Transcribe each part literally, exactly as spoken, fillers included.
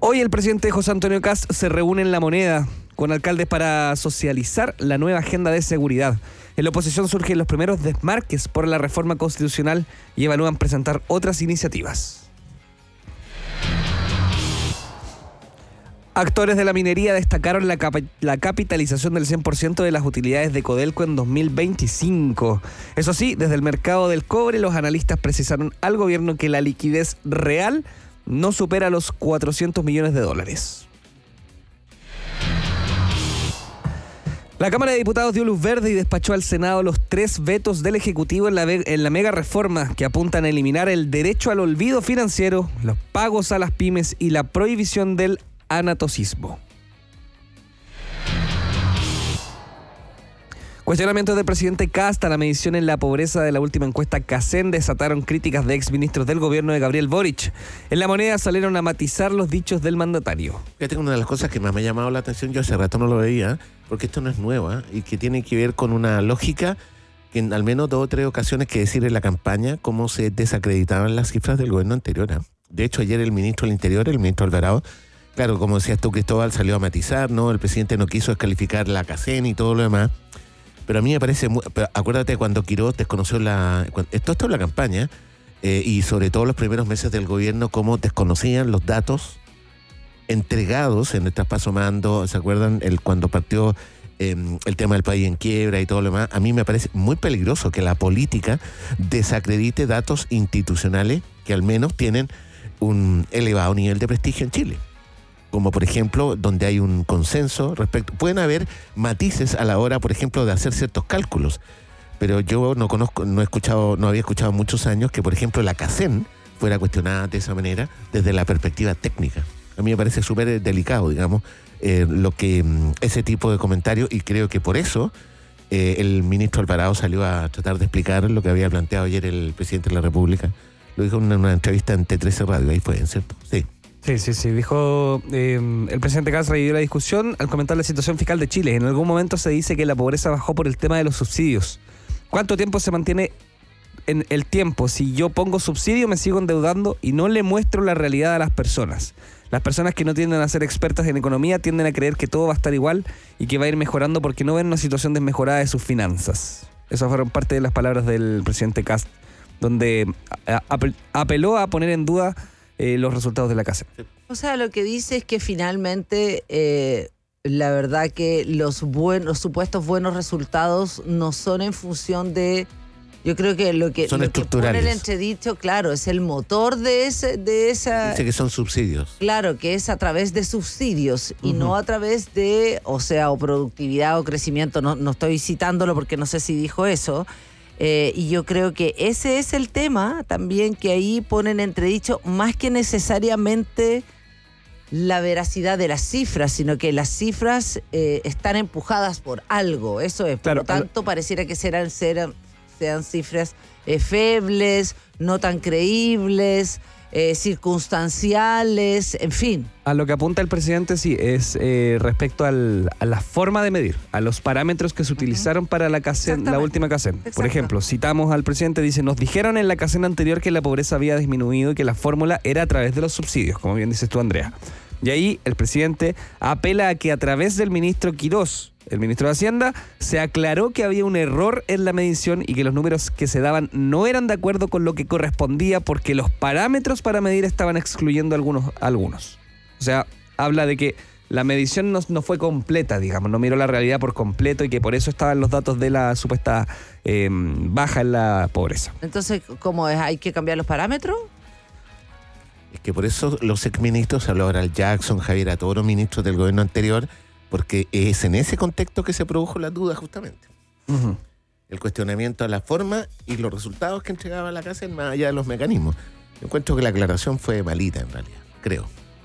Hoy el presidente José Antonio Kast se reúne en La Moneda con alcaldes para socializar la nueva agenda de seguridad. En la oposición surgen los primeros desmarques por la reforma constitucional y evalúan presentar otras iniciativas. Actores de la minería destacaron la, cap- la capitalización del cien por ciento de las utilidades de Codelco en dos mil veinticinco. Eso sí, desde el mercado del cobre, los analistas precisaron al gobierno que la liquidez real no supera los cuatrocientos millones de dólares. La Cámara de Diputados dio luz verde y despachó al Senado los tres vetos del Ejecutivo en la, en la mega reforma que apuntan a eliminar el derecho al olvido financiero, los pagos a las pymes y la prohibición del anatocismo. Cuestionamientos del presidente Kast a la medición en la pobreza de la última encuesta Cacen desataron críticas de exministros del gobierno de Gabriel Boric. En La Moneda salieron a matizar los dichos del mandatario. Fíjate, una de las cosas que más me ha llamado la atención, yo hace rato no lo veía, porque esto no es nuevo, ¿eh? Y que tiene que ver con una lógica que en al menos dos o tres ocasiones que decir en la campaña cómo se desacreditaban las cifras del gobierno anterior, ¿eh? De hecho, ayer el ministro del Interior, el ministro Alvarado, claro, como decías tú, Cristóbal, salió a matizar, ¿no? El presidente no quiso descalificar la Cacen y todo lo demás. Pero a mí me parece, muy, pero acuérdate cuando Quirós desconoció la... Cuando, esto está en la campaña, eh, y sobre todo los primeros meses del gobierno, cómo desconocían los datos entregados en el traspaso mando, ¿se acuerdan? El, cuando partió eh, el tema del país en quiebra y todo lo demás. A mí me parece muy peligroso que la política desacredite datos institucionales que al menos tienen un elevado nivel de prestigio en Chile. Como por ejemplo, donde hay un consenso respecto... Pueden haber matices a la hora, por ejemplo, de hacer ciertos cálculos, pero yo no conozco, no he escuchado, no había escuchado muchos años que, por ejemplo, la Cacen fuera cuestionada de esa manera desde la perspectiva técnica. A mí me parece súper delicado, digamos, eh, lo que ese tipo de comentarios, y creo que por eso eh, el ministro Alvarado salió a tratar de explicar lo que había planteado ayer el presidente de la República. Lo dijo en una, una entrevista en T trece Radio, ahí fue, ¿cierto? Sí. Sí, sí, sí. Dijo, eh, el presidente Kast revivió la discusión al comentar la situación fiscal de Chile. En algún momento se dice que la pobreza bajó por el tema de los subsidios. ¿Cuánto tiempo se mantiene en el tiempo? Si yo pongo subsidio me sigo endeudando y no le muestro la realidad a las personas. Las personas que no tienden a ser expertas en economía tienden a creer que todo va a estar igual y que va a ir mejorando porque no ven una situación desmejorada de sus finanzas. Esas fueron parte de las palabras del presidente Kast, donde apeló a poner en duda Eh, los resultados de la Cacen. O sea, lo que dice es que finalmente eh, la verdad que los buenos, los supuestos buenos resultados no son en función de, yo creo que lo que, son lo que pone el estructurales. entredicho, claro, es el motor de ese, de esa. Dice que son subsidios. Claro, que es a través de subsidios y uh-huh. no a través de, o sea, o productividad o crecimiento. No, no estoy citándolo porque no sé si dijo eso. Eh, y yo creo que ese es el tema también que ahí ponen entredicho, más que necesariamente la veracidad de las cifras, sino que las cifras eh, están empujadas por algo. Eso es, por claro, lo tanto, pareciera que serán, serán, sean cifras eh, febles, no tan creíbles, eh, circunstanciales, en fin. A lo que apunta el presidente, sí, es eh, respecto al, a la forma de medir, a los parámetros que se utilizaron uh-huh. para la Cacen, la última Cacen. Exacto. Por ejemplo, citamos al presidente, dice, nos dijeron en la Cacen anterior que la pobreza había disminuido y que la fórmula era a través de los subsidios, como bien dices tú, Andrea. Y ahí el presidente apela a que a través del ministro Quirós, el ministro de Hacienda, se aclaró que había un error en la medición y que los números que se daban no eran de acuerdo con lo que correspondía porque los parámetros para medir estaban excluyendo algunos. algunos. O sea, habla de que la medición no, no fue completa, digamos, no miró la realidad por completo y que por eso estaban los datos de la supuesta eh, baja en la pobreza. Entonces, ¿cómo es? ¿Hay que cambiar los parámetros? Es que por eso los exministros, Salvador Jackson, Javier Atoro, ministros del gobierno anterior, porque es en ese contexto que se produjo la duda justamente. Uh-huh. El cuestionamiento a la forma y los resultados que entregaba la Cacen más allá de los mecanismos. Yo encuentro que la aclaración fue malita en realidad, creo.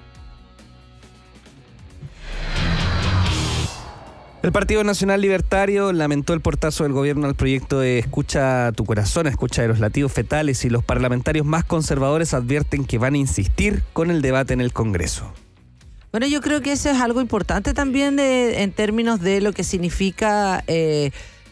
El Partido Nacional Libertario lamentó el portazo del gobierno al proyecto de Escucha tu Corazón, Escucha de los Latidos Fetales, y los parlamentarios más conservadores advierten que van a insistir con el debate en el Congreso. Bueno, yo creo que eso es algo importante también eh, en términos de lo que significa eh,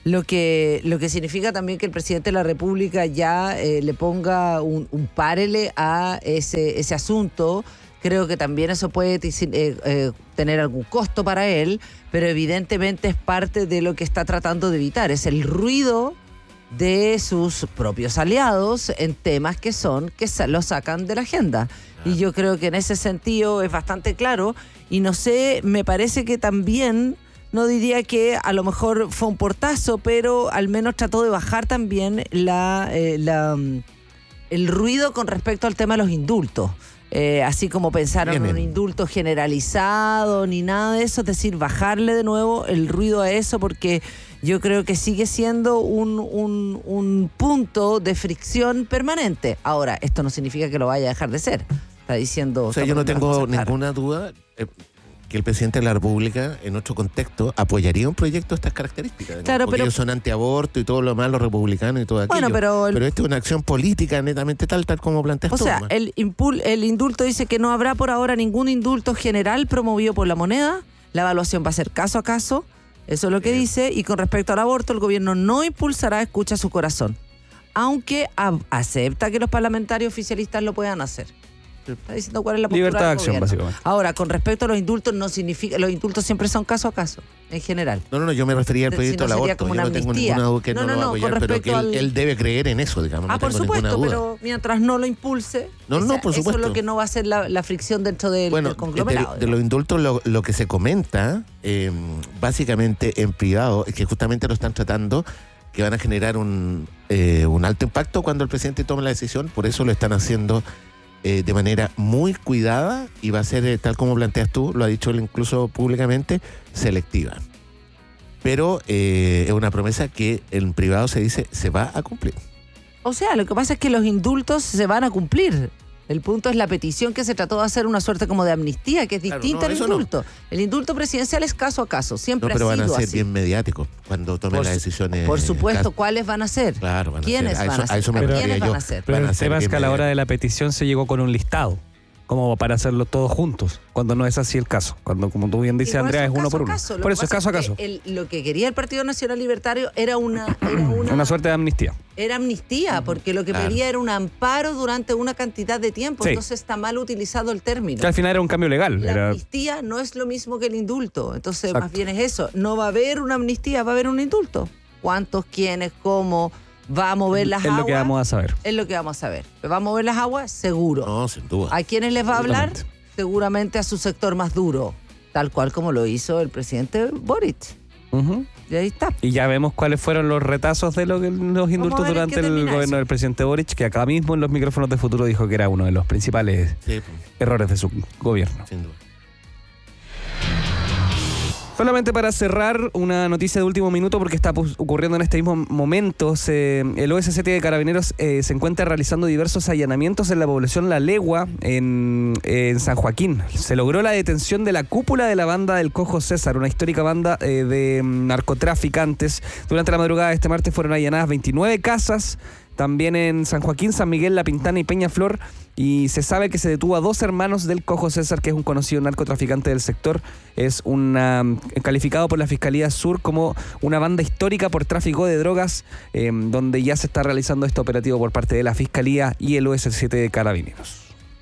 Lo que, lo que significa también que el presidente de la República ya eh, le ponga un, un párele a ese, ese asunto. Creo que también eso puede eh, eh, tener algún costo para él, pero evidentemente es parte de lo que está tratando de evitar. Es el ruido de sus propios aliados en temas que son, que lo sacan de la agenda. Y yo creo que en ese sentido es bastante claro. Y no sé, me parece que también... No diría que a lo mejor fue un portazo, pero al menos trató de bajar también la, eh, la, el ruido con respecto al tema de los indultos. Eh, así como pensaron en un indulto generalizado ni nada de eso, es decir, bajarle de nuevo el ruido a eso, porque yo creo que sigue siendo un, un, un punto de fricción permanente. Ahora, esto no significa que lo vaya a dejar de ser. Está diciendo... O sea, yo no tengo ninguna duda... Eh, que el presidente de la República, en otro contexto, apoyaría un proyecto de estas características. ¿No? Claro, porque pero, ellos son antiaborto y todo lo más, los republicanos y todo aquello. Bueno, pero... El, pero esto es una acción política netamente tal, tal como planteas tú. O sea, el, impul, el indulto dice que no habrá por ahora ningún indulto general promovido por la moneda. La evaluación va a ser caso a caso. Eso es lo que Bien. dice. Y con respecto al aborto, el gobierno no impulsará escucha su corazón. Aunque a, acepta que los parlamentarios oficialistas lo puedan hacer. Está diciendo cuál es la postura Libertad de del acción, gobierno. básicamente. Ahora, con respecto a los indultos, no significa, los indultos siempre son caso a caso, en general. No, no, no, yo me refería al proyecto si no del aborto. Yo no tengo amnistía. ninguna duda que no, no, no, no lo va a apoyar, pero que él, al... él debe creer en eso, digamos. Ah, no por tengo supuesto, ninguna duda. pero mientras no lo impulse, no, esa, no, por supuesto. eso es lo que no va a ser la, la fricción dentro del, bueno, del conglomerado. De, de los indultos, lo, lo que se comenta, eh, básicamente en privado, es que justamente lo están tratando, que van a generar un, eh, un alto impacto cuando el presidente tome la decisión, por eso lo están haciendo eh, de manera muy cuidada y va a ser, eh, tal como planteas tú, lo ha dicho él incluso públicamente, selectiva. Pero eh, es una promesa que en privado se dice se va a cumplir. O sea, lo que pasa es que los indultos se van a cumplir. El punto es la petición que se trató de hacer una suerte como de amnistía, que es Claro, distinta no, al eso indulto. no. El indulto presidencial es caso a caso, siempre No, pero ha sido van a ser así. bien mediáticos cuando tomen Por las su- decisiones. Por supuesto, cas- ¿cuáles van a ser? Claro, van a ¿Quiénes ser. A van eso, a ser? a eso me ¿A refería quiénes yo. van a ser? Pero Van a el ser tema es bien que a la hora mediáticos. de la petición se llegó con un listado, como para hacerlo todos juntos, cuando no es así el caso. Cuando, como tú bien dices, Igual Andrea, es son uno caso por a uno. caso. Lo Por que eso es pasa caso a que caso. el- lo que quería el Partido Nacional Libertario era una, era una, Una suerte de amnistía. era amnistía, porque lo que Claro. pedía era un amparo durante una cantidad de tiempo. Sí. Entonces está mal utilizado el término. Que al final era un cambio legal. La Era, amnistía no es lo mismo que el indulto. Entonces, Exacto. más bien es eso. No va a haber una amnistía, va a haber un indulto. ¿Cuántos, quiénes, cómo va a mover las es aguas? lo que vamos a saber. Es lo que vamos a saber. ¿Va a mover las aguas? Seguro. No, sin duda. ¿A quiénes les va a hablar? Absolutamente. Seguramente a su sector más duro. Tal cual como lo hizo el presidente Boric. Ujú. Y ahí está. Y ya vemos cuáles fueron los retazos de lo que- los indultos ver en durante qué el termina gobierno eso. del presidente Boric, que acá mismo en los micrófonos de Futuro dijo que era uno de los principales Sí, pues, errores de su gobierno. sin duda. Solamente para cerrar, una noticia de último minuto porque está pues, ocurriendo en este mismo momento. Se- el O S C T de Carabineros eh, se encuentra realizando diversos allanamientos en la población La Legua, en, en San Joaquín. Se logró la detención de la cúpula de la banda del Cojo César, una histórica banda eh, de mm, narcotraficantes. Durante la madrugada de este martes fueron allanadas veintinueve casas, también en San Joaquín, San Miguel, La Pintana y Peñaflor, y se sabe que se detuvo a dos hermanos del Cojo César, que es un conocido narcotraficante del sector. Es una, calificado por la Fiscalía Sur como una banda histórica por tráfico de drogas, eh, donde ya se está realizando este operativo por parte de la Fiscalía y el O S C T de Carabineros.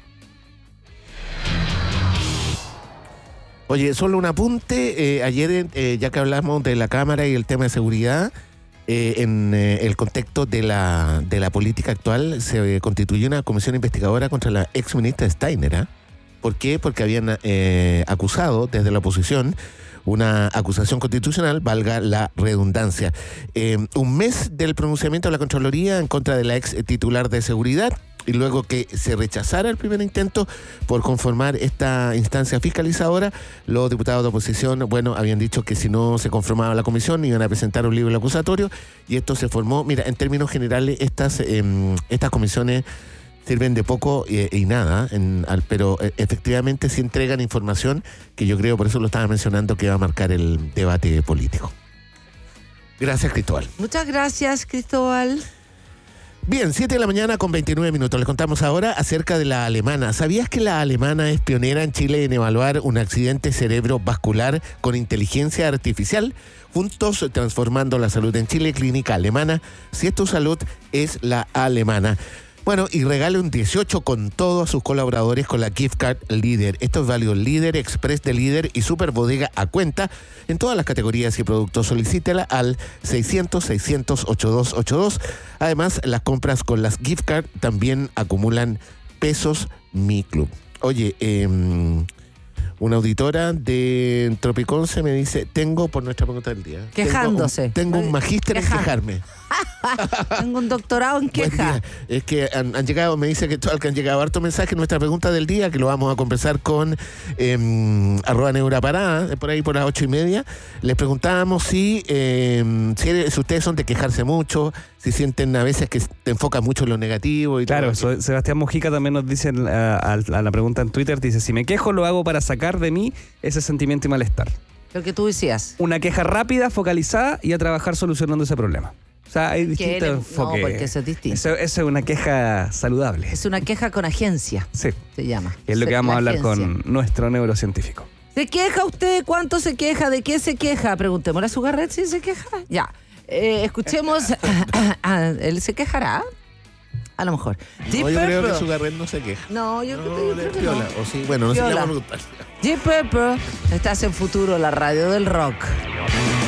Oye, solo un apunte. Eh, ayer, eh, ya que hablamos de la Cámara y el tema de seguridad, eh, en eh, el contexto de la, de la política actual, se eh, constituyó una comisión investigadora contra la ex ministra Steiner. ¿eh? ¿Por qué? Porque habían eh, acusado desde la oposición una acusación constitucional, valga la redundancia. Eh, un mes del pronunciamiento de la Contraloría en contra de la ex titular de seguridad, y luego que se rechazara el primer intento por conformar esta instancia fiscalizadora, los diputados de oposición, bueno, habían dicho que si no se conformaba la comisión iban a presentar un libro acusatorio, y esto se formó. Mira, en términos generales, estas, eh, estas comisiones sirven de poco y, y nada, en, al, pero eh, efectivamente sí entregan información que yo creo, por eso lo estaba mencionando, que va a marcar el debate político. Gracias, Cristóbal. Muchas gracias, Cristóbal. Bien, siete de la mañana con veintinueve minutos. Les contamos ahora acerca de la alemana. ¿Sabías que la alemana es pionera en Chile en evaluar un accidente cerebrovascular con inteligencia artificial? Juntos transformando la salud en Chile, Clínica Alemana. Si es tu salud, es la alemana. Bueno, y regale un dieciocho con todos sus colaboradores con la Gift Card Líder. Esto es válido Líder, Express de Líder y Super Bodega a cuenta en todas las categorías y productos. Solicítela al seiscientos, seiscientos, ochenta y dos ochenta y dos. Además, las compras con las Gift Card también acumulan pesos Mi Club. Oye, eh, una auditora de Tropiconce me dice, tengo, por nuestra pregunta del día, quejándose. Tengo un, tengo un magíster en quejarme. Tengo un doctorado en queja. Es que han, han llegado, me dice que, que han llegado harto mensaje en nuestra pregunta del día, que lo vamos a conversar con eh, arroba neuraparada, por ahí por las ocho y media. Les preguntábamos si, eh, si, si ustedes son de quejarse mucho, si sienten a veces que te enfocan mucho en lo negativo. Y claro, todo. So, Sebastián Mujica también nos dice a, a, a la pregunta en Twitter, dice, si me quejo lo hago para sacar de mí ese sentimiento y malestar. Lo que tú decías. Una queja rápida, focalizada y a trabajar solucionando ese problema. O sea, hay distintos enfoques. No, porque eso es distinto. Eso, eso es una queja saludable. Es una queja con agencia. Sí. Se llama. Es lo que vamos La a hablar agencia. con nuestro neurocientífico. ¿Se queja usted? ¿Cuánto se queja? ¿De qué se queja? Preguntémosle a su Garret si se queja. Ya. Eh, escuchemos. ¿Él se quejará? A lo mejor. No, yo creo que su Garret no se queja. No, yo, No, creo, yo le creo que piola, no. o sí, bueno, no sé, le Piola. vamos a preguntar. Deep Purple. Estás en Futuro, la radio del rock.